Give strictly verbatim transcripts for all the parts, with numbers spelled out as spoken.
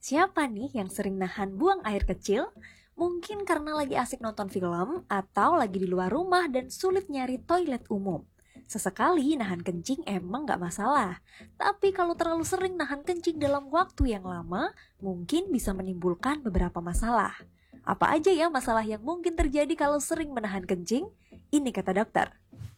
Siapa nih yang sering nahan buang air kecil? Mungkin karena lagi asik nonton film atau lagi di luar rumah dan sulit nyari toilet umum. Sesekali nahan kencing emang gak masalah. Tapi kalau terlalu sering nahan kencing dalam waktu yang lama, mungkin bisa menimbulkan beberapa masalah. Apa aja ya masalah yang mungkin terjadi kalau sering menahan kencing? Ini kata dokter.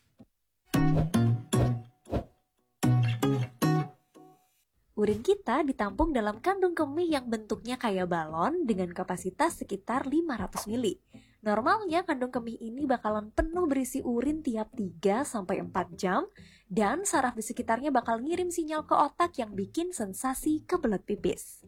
Urin kita ditampung dalam kandung kemih yang bentuknya kayak balon dengan kapasitas sekitar lima ratus mililiter. Normalnya kandung kemih ini bakalan penuh berisi urin tiap tiga sampai empat jam dan saraf di sekitarnya bakal ngirim sinyal ke otak yang bikin sensasi kebelet pipis.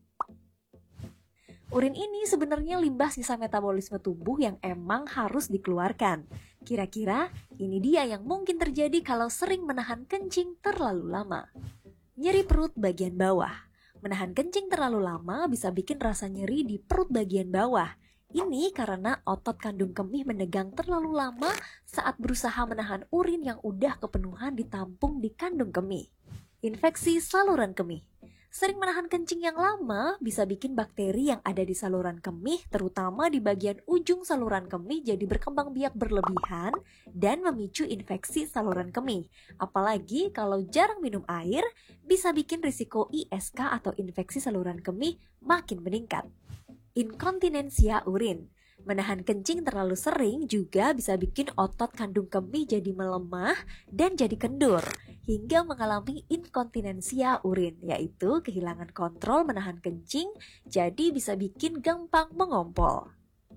Urin ini sebenarnya limbah sisa metabolisme tubuh yang emang harus dikeluarkan. Kira-kira ini dia yang mungkin terjadi kalau sering menahan kencing terlalu lama. Nyeri perut bagian bawah. Menahan kencing terlalu lama bisa bikin rasa nyeri di perut bagian bawah. Ini karena otot kandung kemih menegang terlalu lama saat berusaha menahan urin yang udah kepenuhan ditampung di kandung kemih. Infeksi saluran kemih. Sering menahan kencing yang lama bisa bikin bakteri yang ada di saluran kemih, terutama di bagian ujung saluran kemih, jadi berkembang biak berlebihan dan memicu infeksi saluran kemih. Apalagi kalau jarang minum air, bisa bikin risiko I S K atau infeksi saluran kemih makin meningkat. Inkontinensia urin. Menahan kencing terlalu sering juga bisa bikin otot kandung kemih jadi melemah dan jadi kendur, hingga mengalami inkontinensia urin, yaitu kehilangan kontrol menahan kencing, jadi bisa bikin gampang mengompol.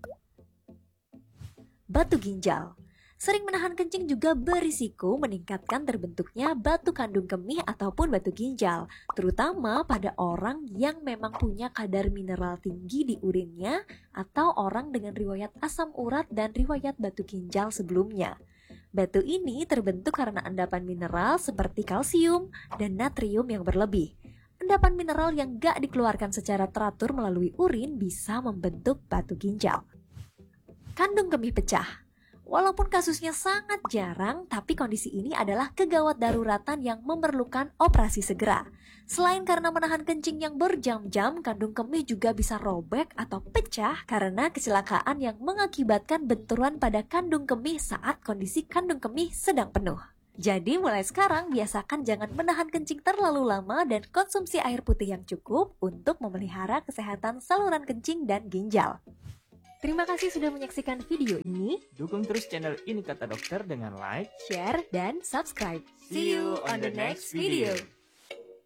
Batu ginjal. Sering menahan kencing juga berisiko meningkatkan terbentuknya batu kandung kemih ataupun batu ginjal, terutama pada orang yang memang punya kadar mineral tinggi di urinnya atau orang dengan riwayat asam urat dan riwayat batu ginjal sebelumnya. Batu ini terbentuk karena endapan mineral seperti kalsium dan natrium yang berlebih. Endapan mineral yang gak dikeluarkan secara teratur melalui urin bisa membentuk batu ginjal. Kandung kemih pecah. Walaupun kasusnya sangat jarang, tapi kondisi ini adalah kegawat daruratan yang memerlukan operasi segera. Selain karena menahan kencing yang berjam-jam, kandung kemih juga bisa robek atau pecah karena kecelakaan yang mengakibatkan benturan pada kandung kemih saat kondisi kandung kemih sedang penuh. Jadi mulai sekarang biasakan jangan menahan kencing terlalu lama dan konsumsi air putih yang cukup untuk memelihara kesehatan saluran kencing dan ginjal. Terima kasih sudah menyaksikan video ini. Dukung terus channel Ini Kata Dokter dengan like, Share, dan subscribe. See you on the next video.